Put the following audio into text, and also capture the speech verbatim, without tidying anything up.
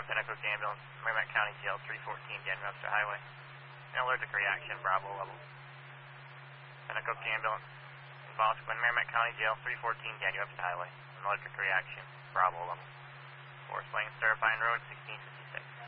Pinnacle Ambulance, Merrimack County Jail, three fourteen, Dan Webster Highway. An allergic reaction, Bravo level. Pinnacle Ambulance, in Bosquen, Merrimack County Jail, three fourteen, Dan Webster Highway. An allergic reaction, Bravo level. Forest Lane, Starfine Road, sixteen fifty-six.